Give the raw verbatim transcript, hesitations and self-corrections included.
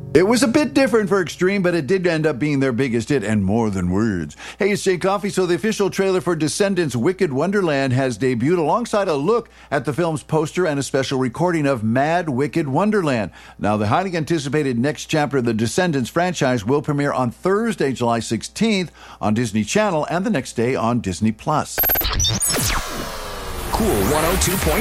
It was a bit different for Extreme, but it did end up being their biggest hit and more than words. Hey, it's Jay Coffey. So the official trailer for Descendants Wicked Wonderland has debuted alongside a look at the film's poster and a special recording of Mad Wicked Wonderland. Now, the highly anticipated next chapter of the Descendants franchise will premiere on Thursday, July sixteenth on Disney Channel and the next day on Disney Plus. Cool one oh two point